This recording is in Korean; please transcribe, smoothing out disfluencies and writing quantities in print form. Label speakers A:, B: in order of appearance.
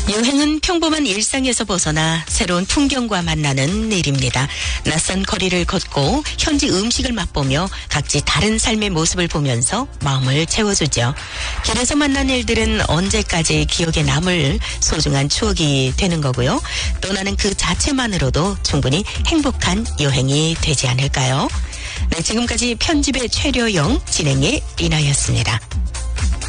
A: 여행은 평범한 일상에서 벗어나 새로운 풍경과 만나는 일입니다. 낯선 거리를 걷고 현지 음식을 맛보며 각지 다른 삶의 모습을 보면서 마음을 채워주죠. 길에서 만난 일들은 언제까지 기억에 남을 소중한 추억이 되는 거고요. 떠나는 그 자체만으로도 충분히 행복한 여행이 되지 않을까요? 네, 지금까지 편집의 최려영, 진행의 리나였습니다.